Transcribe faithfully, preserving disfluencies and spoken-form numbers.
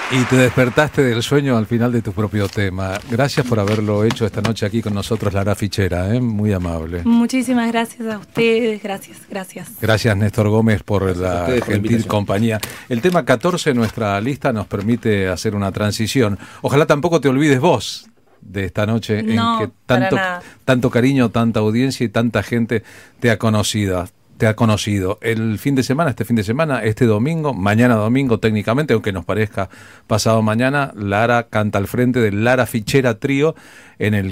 Y te despertaste del sueño al final de tu propio tema. Gracias por haberlo hecho esta noche aquí con nosotros, Lara Fichera, ¿eh? Muy amable. Muchísimas gracias a ustedes, gracias, gracias. Gracias, Néstor Gómez, por Gracias a la ustedes por la gentil invitación. compañía. El tema catorce, nuestra lista, nos permite hacer una transición. Ojalá tampoco te olvides vos de esta noche No, en que para tanto, nada. tanto cariño, tanta audiencia y tanta gente te ha conocido. Te ha conocido el fin de semana, este fin de semana, este domingo, mañana domingo técnicamente, aunque nos parezca pasado mañana, Lara canta al frente del Lara Fichera Trío en el